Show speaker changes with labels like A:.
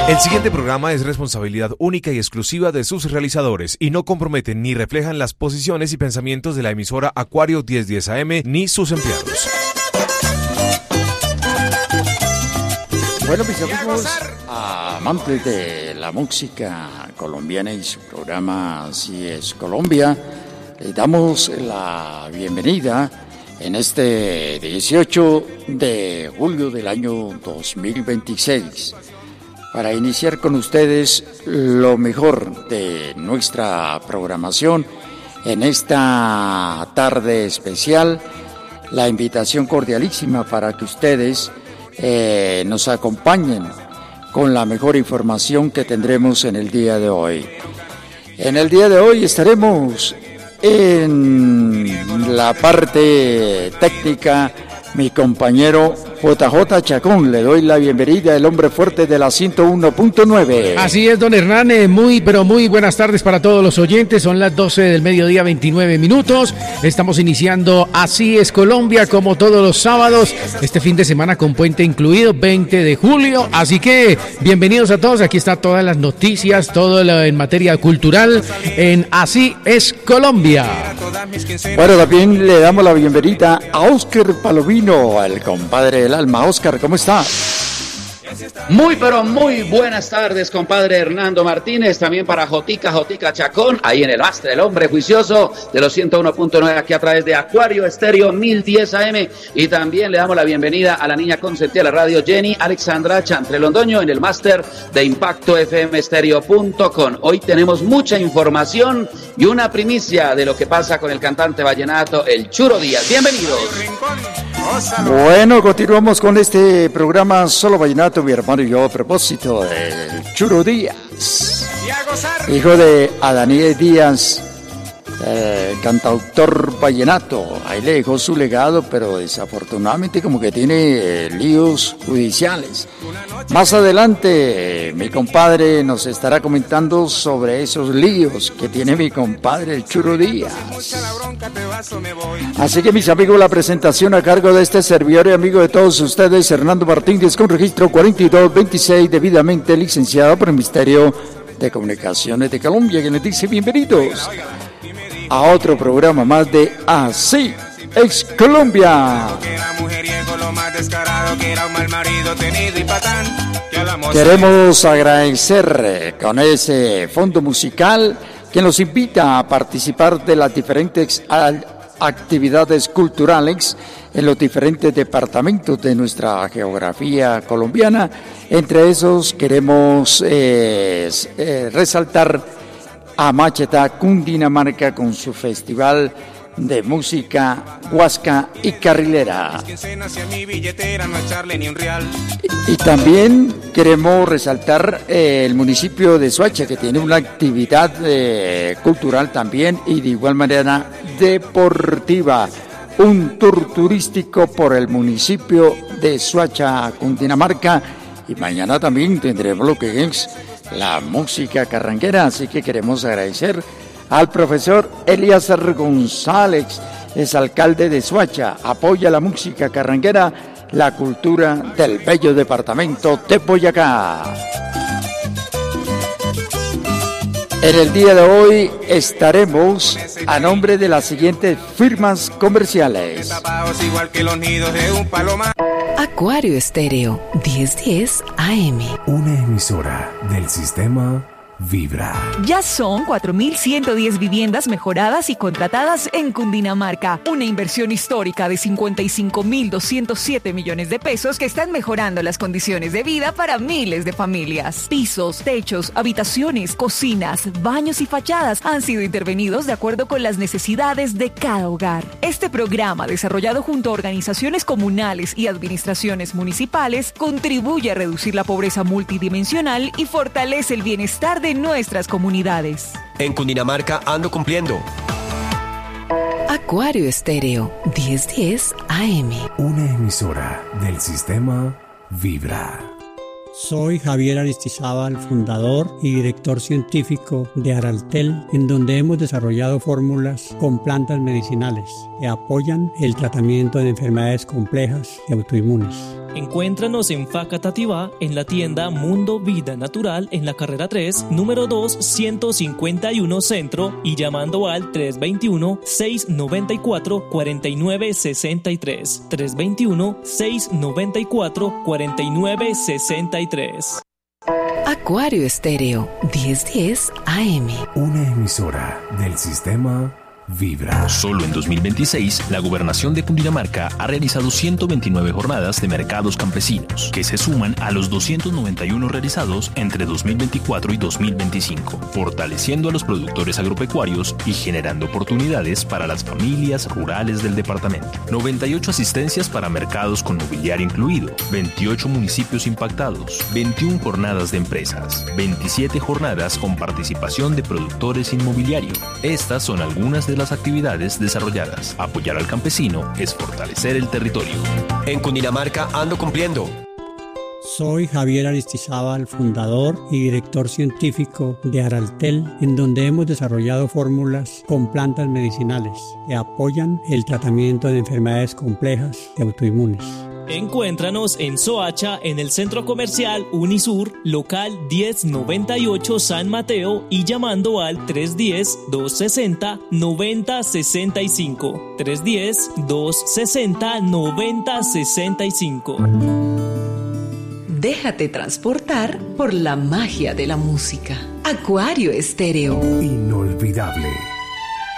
A: El siguiente programa es responsabilidad única y exclusiva de sus realizadores y no comprometen ni reflejan las posiciones y pensamientos de la emisora Acuario 1010 AM ni sus empleados.
B: Bueno, mis amigos, amantes de la música colombiana y su programa Así es Colombia, les damos la bienvenida en este 18 de julio del año 2026. Para iniciar con ustedes lo mejor de nuestra programación en esta tarde especial, la invitación cordialísima para que ustedes nos acompañen con la mejor información que tendremos en el día de hoy. En el día de hoy estaremos en la parte técnica mi compañero JJ Chacón. Le doy la bienvenida, el hombre fuerte de la 101.9.
C: Así es, don Hernán, muy buenas tardes para todos los oyentes. Son las 12 del mediodía, 29 minutos. Estamos iniciando Así es Colombia, como todos los sábados. Este fin de semana con puente incluido, 20 de julio. Así que bienvenidos a todos. Aquí está todas las noticias, todo en materia cultural en Así es Colombia.
B: Bueno, también le damos la bienvenida a Óscar Palomino, el compadre del alma. Óscar, ¿cómo está?
D: Muy buenas tardes, compadre Hernando Martínez, también para Jotica Chacón, ahí en el máster, el hombre juicioso de los 101.9, aquí a través de Acuario Estéreo 1010 AM, y también le damos la bienvenida a la niña consentida de la radio, Jenny Alexandra Chantre Londoño, en el máster de ImpactoFMestereo.com. Hoy tenemos mucha información y una primicia de lo que pasa con el cantante vallenato, el Churo Díaz. Bienvenidos.
B: Bueno, continuamos con este programa Solo Vallenato, mi hermano y yo, a propósito del Churo Díaz, hijo de Adanías Díaz, cantautor vallenato. Ahí le dejó su legado, pero desafortunadamente como que tiene líos judiciales. Más adelante mi compadre nos estará comentando sobre esos líos que tiene mi compadre el Churo Díaz. Así que, mis amigos, la presentación a cargo de este servidor y amigo de todos ustedes, Hernando Martínez, con registro 4226, debidamente licenciado por el Ministerio de Comunicaciones de Colombia, que les dice bienvenidos a otro programa más de Así es Colombia. Queremos agradecer con ese fondo musical que nos invita a participar de las diferentes actividades culturales en los diferentes departamentos de nuestra geografía colombiana. Entre esos queremos resaltar a Machetá, Cundinamarca, con su festival de música huasca y carrilera. Y también queremos resaltar el municipio de Soacha, que tiene una actividad cultural también y de igual manera deportiva. Un tour turístico por el municipio de Soacha, Cundinamarca, y mañana también tendremos lo que es la música carranguera. Así que queremos agradecer al profesor Elíasar González, es alcalde de Soacha, apoya la música carranguera, la cultura del bello departamento de Boyacá. En el día de hoy estaremos a nombre de las siguientes firmas comerciales:
E: Acuario Estéreo 1010 AM,
F: una emisora del sistema Vibra.
G: Ya son 4.110 viviendas mejoradas y contratadas en Cundinamarca. Una inversión histórica de 55.207 millones de pesos que están mejorando las condiciones de vida para miles de familias. Pisos, techos, habitaciones, cocinas, baños y fachadas han sido intervenidos de acuerdo con las necesidades de cada hogar. Este programa, desarrollado junto a organizaciones comunales y administraciones municipales, contribuye a reducir la pobreza multidimensional y fortalece el bienestar de nuestras comunidades.
F: En Cundinamarca ando cumpliendo.
E: Acuario Estéreo 1010 AM,
F: una emisora del sistema Vibra.
H: Soy Javier Aristizábal, fundador y director científico de Araltel, en donde hemos desarrollado fórmulas con plantas medicinales que apoyan el tratamiento de enfermedades complejas y autoinmunes.
I: Encuéntranos en Facatativá, en la tienda Mundo Vida Natural, en la carrera 3, número 2, 151 Centro, y llamando al 321-694-4963. 321-694-4963.
E: Acuario Estéreo 1010 AM.
F: Una emisora del sistema Vibra.
J: Solo en 2026, la Gobernación de Cundinamarca ha realizado 129 jornadas de mercados campesinos, que se suman a los 291 realizados entre 2024 y 2025, fortaleciendo a los productores agropecuarios y generando oportunidades para las familias rurales del departamento. 98 asistencias para mercados con mobiliario incluido, 28 municipios impactados, 21 jornadas de empresas, 27 jornadas con participación de productores inmobiliario. Estas son algunas de las actividades desarrolladas. Apoyar al campesino es fortalecer el territorio.
K: En Cundinamarca ando cumpliendo.
H: Soy Javier Aristizábal, fundador y director científico de Araltel, en donde hemos desarrollado fórmulas con plantas medicinales que apoyan el tratamiento de enfermedades complejas y autoinmunes.
I: Encuéntranos en Soacha, en el Centro Comercial Unisur, local 1098 San Mateo, y llamando al 310-260-9065. 310-260-9065.
E: Déjate transportar por la magia de la música. Acuario Estéreo.
F: Inolvidable.